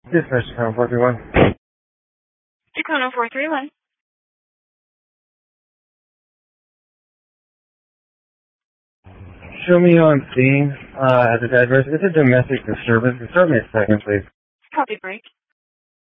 Dispatch Town 431. Tacoma 431. Show me on scene at the address. It's a domestic disturbance. Start me a second, please. Copy break.